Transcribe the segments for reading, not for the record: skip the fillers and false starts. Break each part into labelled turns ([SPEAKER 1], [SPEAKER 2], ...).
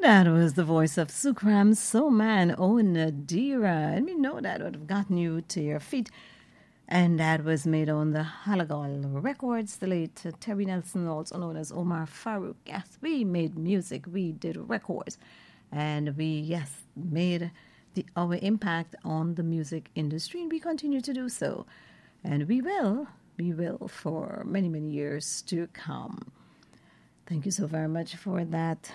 [SPEAKER 1] That was the voice of Sukram Soman Onadira. And we know that would have gotten you to your feet. And that was made on the Halagal Records, the late Terry Nelson, also known as Omar Farouk. Yes, we made music, we did records. And we, yes, made our impact on the music industry, and we continue to do so. And we will for many, many years to come. Thank you so very much for that.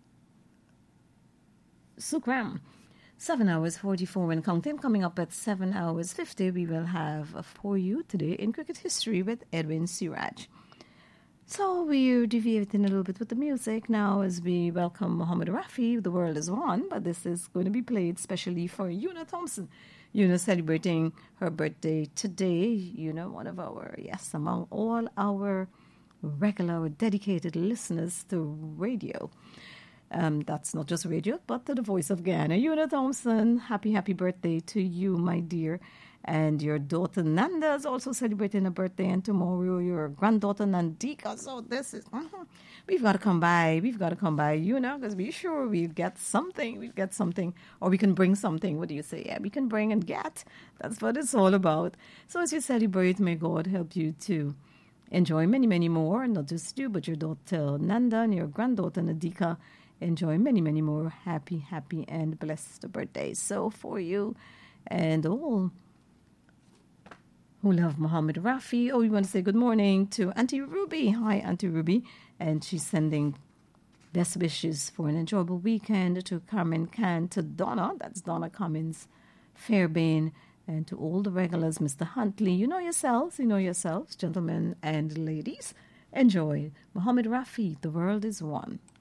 [SPEAKER 1] Sukram. 7 hours 44 when counting. Coming up at 7 hours 50, we will have for you today in cricket history with Edwin Siraj. So we're deviating a little bit with the music now as we welcome Mohammed Rafi. The world is one, but this is going to be played specially for Una Thompson. Una celebrating her birthday today. Una, one of our, yes, among all our regular dedicated listeners to radio. That's not just radio, but to the voice of Ghana. Una Thompson, happy birthday to you, my dear. And your daughter Nanda is also celebrating a birthday, and tomorrow your granddaughter Nandika. So this is, we've got to come by, because we're sure we'll get something, or we can bring something. What do you say? Yeah, we can bring and get. That's what it's all about. So as you celebrate, may God help you to enjoy many, many more, not just you, but your daughter Nanda and your granddaughter Nadika. Enjoy many, many more happy and blessed birthdays. So for you and all who love Muhammad Rafi, we want to say good morning to Auntie Ruby. Hi, Auntie Ruby. And she's sending best wishes for an enjoyable weekend to Carmen Khan, to Donna, that's Donna Cummins, Fairbairn, and to all the regulars, Mr. Huntley. You know yourselves, gentlemen and ladies. Enjoy. Muhammad Rafi, the world is one.